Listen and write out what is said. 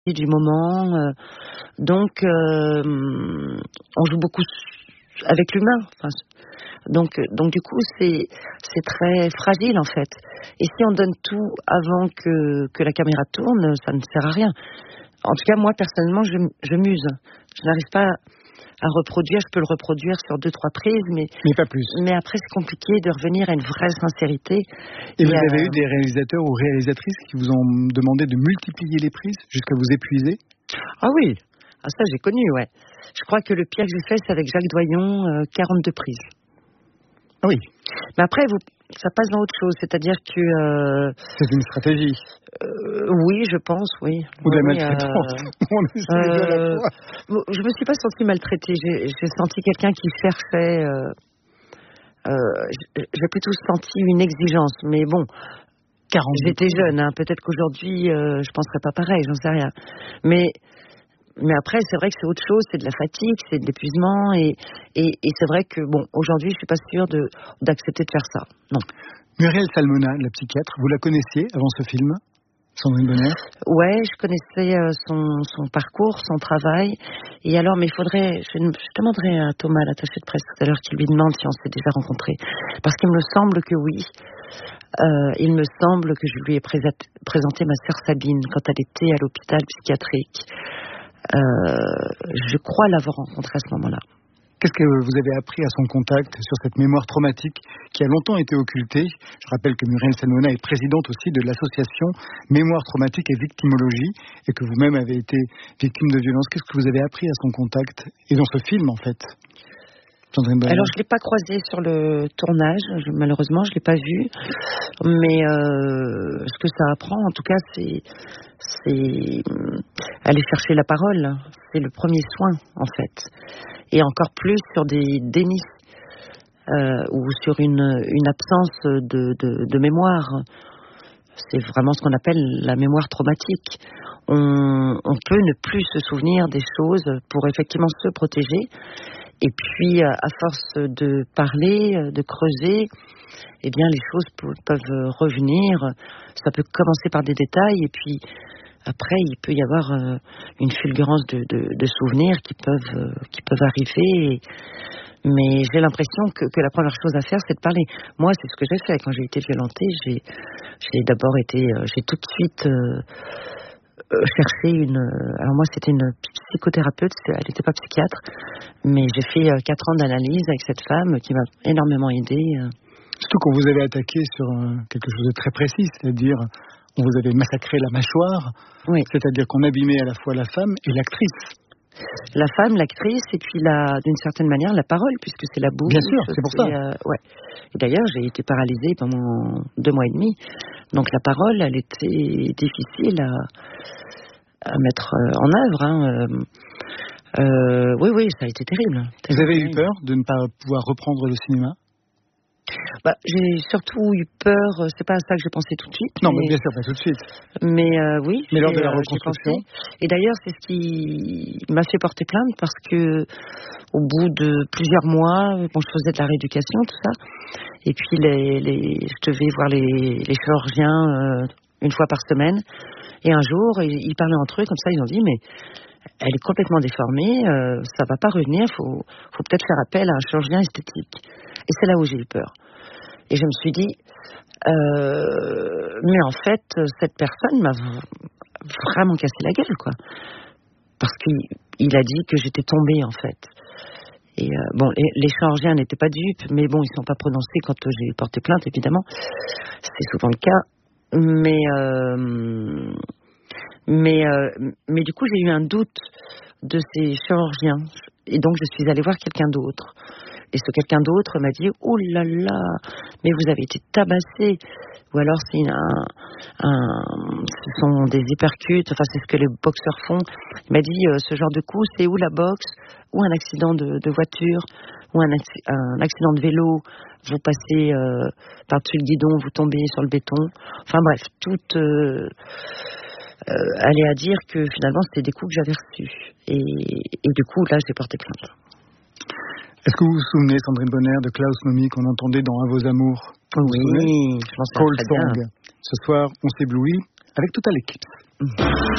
du moment. Donc, on joue beaucoup avec l'humain. Enfin, donc du coup, c'est très fragile en fait. Et si on donne tout avant que la caméra tourne, ça ne sert à rien. En tout cas, moi personnellement, je muse. Je n'arrive pas à reproduire. Je peux le reproduire sur 2-3 prises, mais pas plus. Mais après, c'est compliqué de revenir à une vraie sincérité. Et vous avez eu des réalisateurs ou réalisatrices qui vous ont demandé de multiplier les prises jusqu'à vous épuiser? Ah oui, ça j'ai connu, ouais. Je crois que le pire que j'ai fait, c'est avec Jacques Doyon, 42 prises. Ah oui. Mais après, ça passe dans autre chose, c'est-à-dire que... c'est une stratégie. Oui, je pense, oui. Ou de la maltraitance. Je me suis pas sentie maltraitée. J'ai senti quelqu'un qui cherchait... j'ai plutôt senti une exigence, mais bon... J'étais jeune, hein. Peut-être qu'aujourd'hui, je penserais pas pareil, j'en sais rien. Mais après, c'est vrai que c'est autre chose, c'est de la fatigue, c'est de l'épuisement, et c'est vrai que, bon, aujourd'hui, je suis pas sûre d'accepter de faire ça, non. Muriel Salmona, la psychiatre, vous la connaissiez avant ce film, Sandrine Bonnaire? Ouais, je connaissais son parcours, son travail, et alors, mais je demanderai à Thomas, l'attaché de presse, tout à l'heure, qu'il lui demande si on s'est déjà rencontrés, parce qu'il me semble que oui. Il me semble que je lui ai présenté ma sœur Sabine quand elle était à l'hôpital psychiatrique. Je crois l'avoir rencontrée à ce moment-là. Qu'est-ce que vous avez appris à son contact sur cette mémoire traumatique qui a longtemps été occultée? Je rappelle que Muriel Salmona est présidente aussi de l'association Mémoire traumatique et victimologie, et que vous-même avez été victime de violence. Qu'est-ce que vous avez appris à son contact et dans ce film, en fait? Alors, je ne l'ai pas croisé sur le tournage, malheureusement, je ne l'ai pas vu. Mais ce que ça apprend, en tout cas, c'est aller chercher la parole. C'est le premier soin, en fait. Et encore plus sur des dénis ou sur une absence de mémoire. C'est vraiment ce qu'on appelle la mémoire traumatique. On peut ne plus se souvenir des choses pour effectivement se protéger. Et puis, à force de parler, de creuser, eh bien, les choses peuvent revenir. Ça peut commencer par des détails, et puis après, il peut y avoir une fulgurance de souvenirs qui peuvent arriver. Mais j'ai l'impression que la première chose à faire, c'est de parler. Moi, c'est ce que j'ai fait quand j'ai été violentée. J'ai tout de suite cherché alors moi, c'était une psychothérapeute, elle n'était pas psychiatre, mais j'ai fait 4 ans d'analyse avec cette femme qui m'a énormément aidée. Surtout quand vous avez attaqué sur quelque chose de très précis, c'est-à-dire on vous avait massacré la mâchoire, oui. C'est-à-dire qu'on abîmait à la fois la femme et l'actrice. La femme, l'actrice, et puis d'une certaine manière la parole, puisque c'est la bouche. Bien sûr, c'est pour ça. Ouais. Et d'ailleurs, j'ai été paralysée pendant 2 mois et demi. Donc la parole, elle était difficile à mettre en œuvre. Hein. Oui, ça a été terrible. Vous avez eu peur de ne pas pouvoir reprendre le cinéma? J'ai surtout eu peur, c'est pas à ça que j'ai pensé tout de suite. Non, mais bien sûr, pas tout de suite. Mais oui. Mais lors de la reconstruction. Et d'ailleurs, c'est ce qui m'a fait porter plainte, parce que au bout de plusieurs mois, je faisais de la rééducation, tout ça. Et puis, je devais voir les chirurgiens une fois par semaine. Et un jour, ils parlaient entre eux, comme ça, ils ont dit, mais elle est complètement déformée, ça va pas revenir, faut peut-être faire appel à un chirurgien esthétique. Et c'est là où j'ai eu peur. Et je me suis dit, mais en fait, cette personne m'a vraiment cassé la gueule, quoi. Parce qu'il a dit que j'étais tombée, en fait. Et les chirurgiens n'étaient pas dupes, mais bon, ils ne sont pas prononcés quand j'ai porté plainte, évidemment. C'est souvent le cas. Mais du coup, j'ai eu un doute de ces chirurgiens. Et donc, je suis allée voir quelqu'un d'autre. Et ce quelqu'un d'autre m'a dit, oh là là, mais vous avez été tabassé. Ou alors ce sont des hypercutes, enfin c'est ce que les boxeurs font. Il m'a dit, ce genre de coup, c'est ou la boxe, ou un accident de voiture, ou un accident de vélo. Vous passez par-dessus le guidon, vous tombez sur le béton. Enfin bref, tout allait à dire que finalement c'était des coups que j'avais reçus. Et du coup, là, j'ai porté plainte. Est-ce que vous vous souvenez, Sandrine Bonnaire, de Klaus Nomi qu'on entendait dans Un Vos Amours? Oui, je m'en souviens très bien. Ce soir, on s'éblouit avec toute l'équipe.